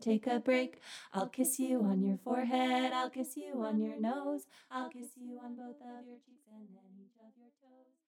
take a break. I'll kiss you on your forehead, I'll kiss you on your nose, I'll kiss you on both of your cheeks and then each of your toes.